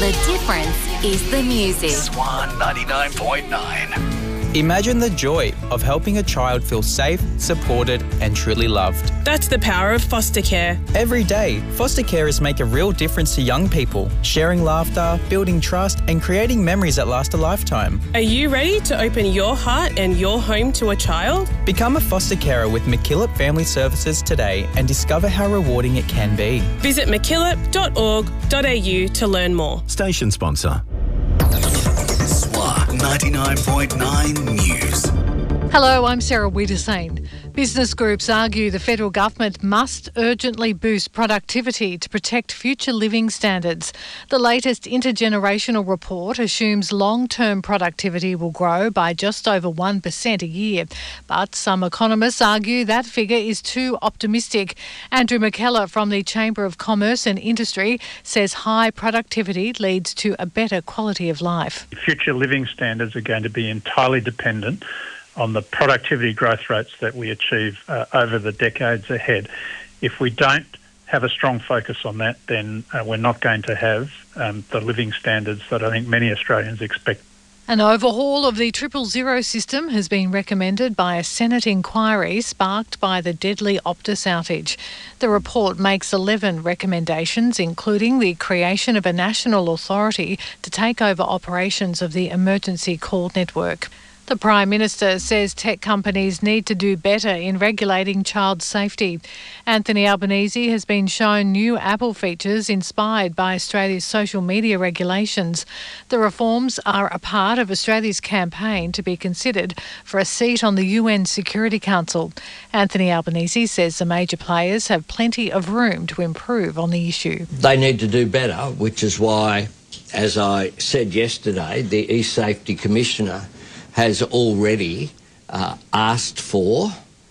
The difference is the music. Swan 99.9. Imagine the joy of helping a child feel safe, supported and truly loved. That's the power of foster care. Every day, foster carers make a real difference to young people, sharing laughter, building trust and creating memories that last a lifetime. Are you ready to open your heart and your home to a child? Become a foster carer with MacKillop Family Services today and discover how rewarding it can be. Visit mackillop.org.au to learn more. Station sponsor. Swan 99.9 News. Hello, I'm Sarah Wiedersane. Business groups argue the federal government must urgently boost productivity to protect future living standards. The latest intergenerational report assumes long-term productivity will grow by just over 1% a year. But some economists argue that figure is too optimistic. Andrew McKellar from the Chamber of Commerce and Industry says high productivity leads to a better quality of life. Future living standards are going to be entirely dependent on the productivity growth rates that we achieve over the decades ahead. If we don't have a strong focus on that, then we're not going to have the living standards that I think many Australians expect. An overhaul of the 000 system has been recommended by a Senate inquiry sparked by the deadly Optus outage. The report makes 11 recommendations, including the creation of a national authority to take over operations of the emergency call network. The Prime Minister says tech companies need to do better in regulating child safety. Anthony Albanese has been shown new Apple features inspired by Australia's social media regulations. The reforms are a part of Australia's campaign to be considered for a seat on the UN Security Council. Anthony Albanese says the major players have plenty of room to improve on the issue. They need to do better, which is why, as I said yesterday, the eSafety Commissioner has already asked for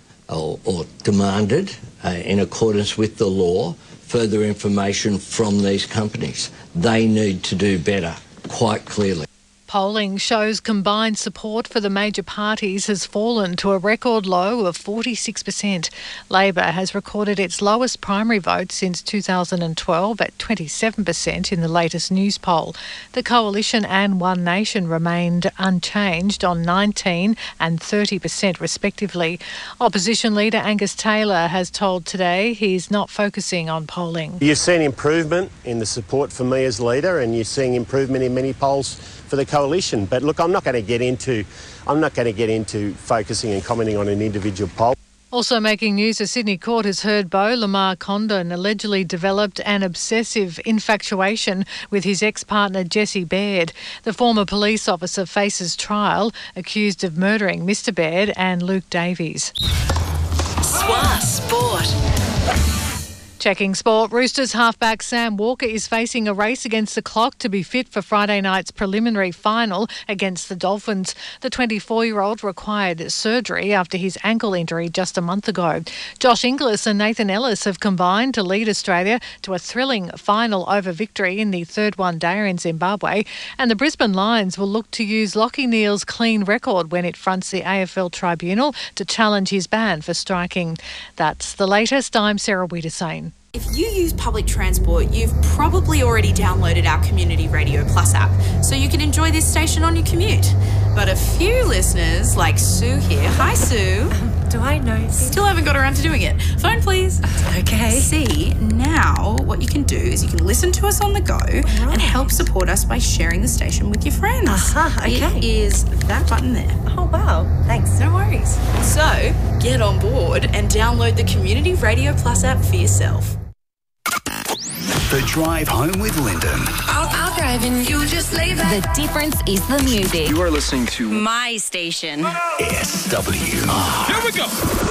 or demanded, in accordance with the law, further information from these companies. They need to do better, quite clearly. Polling shows combined support for the major parties has fallen to a record low of 46%. Labor has recorded its lowest primary vote since 2012 at 27% in the latest news poll. The Coalition and One Nation remained unchanged on 19% and 30% respectively. Opposition leader Angus Taylor has told Today he's not focusing on polling. You've seen improvement in the support for me as leader, and you're seeing improvement in many polls for the coalition. But look, I'm not going to get into focusing and commenting on an individual poll. Also making news, a Sydney court has heard Beau Lamar Condon allegedly developed an obsessive infatuation with his ex-partner Jesse Baird. The former police officer faces trial, accused of murdering Mr Baird and Luke Davies. Swan Sport. Checking sport, Roosters halfback Sam Walker is facing a race against the clock to be fit for Friday night's preliminary final against the Dolphins. The 24-year-old required surgery after his ankle injury just a month ago. Josh Inglis and Nathan Ellis have combined to lead Australia to a thrilling final over victory in the third one-dayer in Zimbabwe, and the Brisbane Lions will look to use Lachie Neale's clean record when it fronts the AFL Tribunal to challenge his ban for striking. That's the latest. I'm Sarah Wiedersane. If you use public transport, you've probably already downloaded our Community Radio Plus app, so you can enjoy this station on your commute. But a few listeners, like Sue here, hi Sue. Do I know? Still haven't got around to doing it. Phone please. Okay. See, now what you can do is you can listen to us on the go and help support us by sharing the station with your friends. Okay. It is that button there. Oh, wow. Thanks. No worries. So, get on board and download the Community Radio Plus app for yourself. The Drive Home with Lyndon. I'll drive and you just lay back. The difference is the music. You are listening to My station. SWR. Here we go.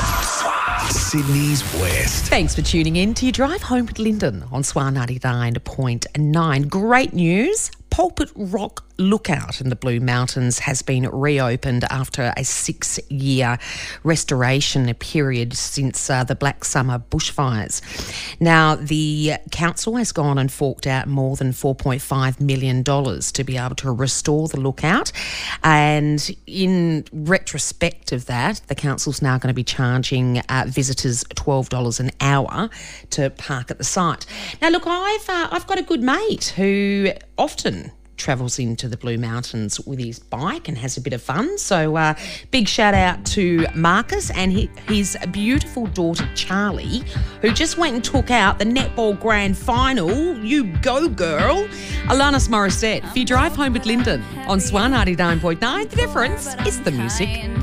Sydney's West. Thanks for tuning in to your Drive Home with Lyndon on SWR 99.9. Great news. Pulpit Rock Lookout in the Blue Mountains has been reopened after a 6-year restoration period since the Black Summer bushfires. Now, the council has gone and forked out more than $4.5 million to be able to restore the lookout. And in retrospect of that, the council's now going to be charging visitors $12 an hour to park at the site. Now, look, I've got a good mate who often travels into the Blue Mountains with his bike and has a bit of fun. So big shout out to Marcus and his beautiful daughter Charlie, who just went and took out the netball grand final. You go, girl. Alanis Morissette for your drive home with Lyndon on Swan 99.9. The difference is the music.